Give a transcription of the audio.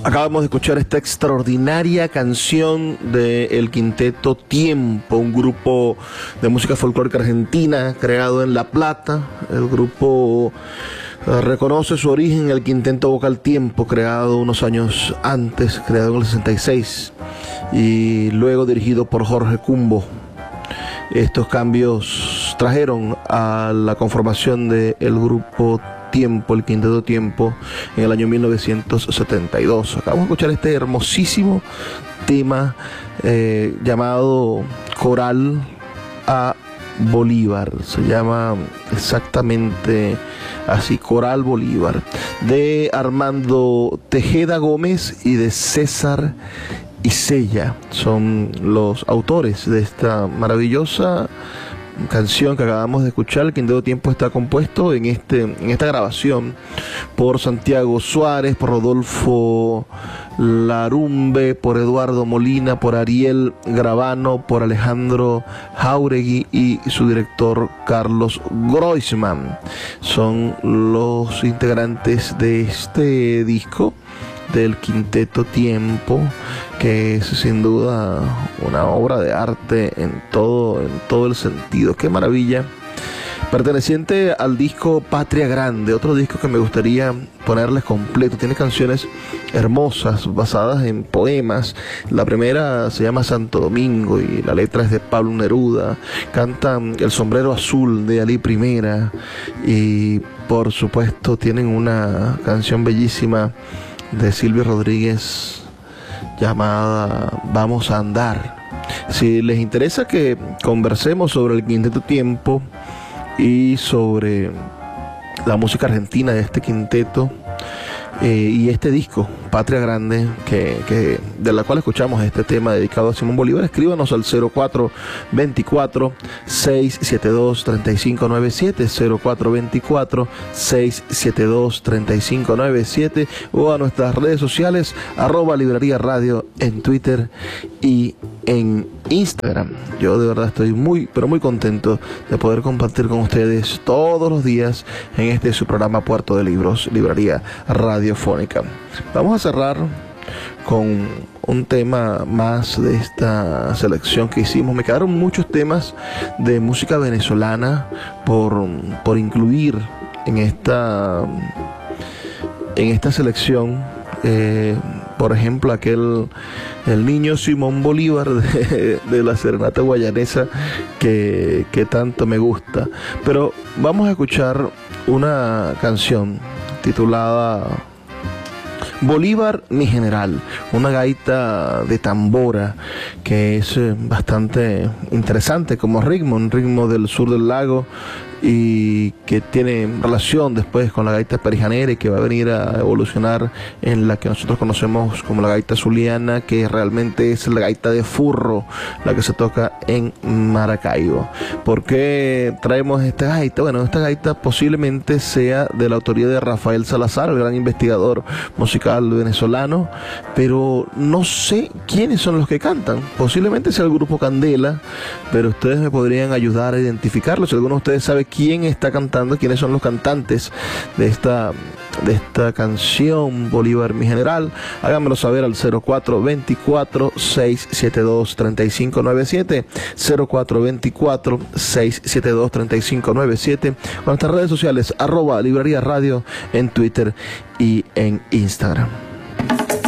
Acabamos de escuchar esta extraordinaria canción del Quinteto Tiempo, un grupo de música folclórica argentina creado en La Plata. El grupo reconoce su origen en el Quinteto Vocal Tiempo, creado unos años antes, creado en el 66, y luego dirigido por Jorge Cumbo. Estos cambios trajeron a la conformación del grupo Tiempo, el Quinteto Tiempo, en el año 1972. Acabamos de escuchar este hermosísimo tema llamado Coral a Bolívar. Se llama exactamente así, Coral Bolívar, de Armando Tejeda Gómez y de César Isella. Son los autores de esta maravillosa canción que acabamos de escuchar. El Quinteto Tiempo está compuesto en esta grabación por Santiago Suárez, por Rodolfo Larumbe, por Eduardo Molina, por Ariel Gravano, por Alejandro Jauregui y su director Carlos Groisman. Son los integrantes de este disco del Quinteto Tiempo, que es sin duda una obra de arte en todo el sentido. ¡Qué maravilla! Perteneciente al disco Patria Grande, otro disco que me gustaría ponerles completo. Tiene canciones hermosas basadas en poemas. La primera se llama Santo Domingo y la letra es de Pablo Neruda. Cantan El Sombrero Azul de Ali Primera y por supuesto tienen una canción bellísima de Silvio Rodríguez llamada Vamos a Andar. Si les interesa que conversemos sobre el Quinteto Tiempo y sobre la música argentina de este quinteto y este disco Patria Grande, que de la cual escuchamos este tema dedicado a Simón Bolívar, escríbanos al 0424-672-3597, 0424-672-3597, o a nuestras redes sociales, @Librería Radio en Twitter y en Instagram. Yo de verdad estoy muy, pero muy contento de poder compartir con ustedes todos los días en este su programa Puerto de Libros, Librería Radiofónica. Vamos a cerrar con un tema más de esta selección que hicimos. Me quedaron muchos temas de música venezolana por incluir en esta selección. Por ejemplo, el niño Simón Bolívar de la serenata guayanesa que tanto me gusta. Pero vamos a escuchar una canción titulada Bolívar, mi general, una gaita de tambora que es bastante interesante como ritmo, un ritmo del sur del lago y que tiene relación después con la gaita perijanera y que va a venir a evolucionar en la que nosotros conocemos como la gaita zuliana, que realmente es la gaita de furro, la que se toca en Maracaibo. ¿Por qué traemos esta gaita? Bueno, esta gaita posiblemente sea de la autoría de Rafael Salazar, el gran investigador musical venezolano, pero no sé quiénes son los que cantan. Posiblemente sea el grupo Candela, pero ustedes me podrían ayudar a identificarlo. Si alguno de ustedes sabe quién está cantando, quiénes son los cantantes de esta canción Bolívar, mi general, háganmelo saber al 0424-672-3597, 0424-672-3597, con nuestras redes sociales @Librería Radio en Twitter y en Instagram.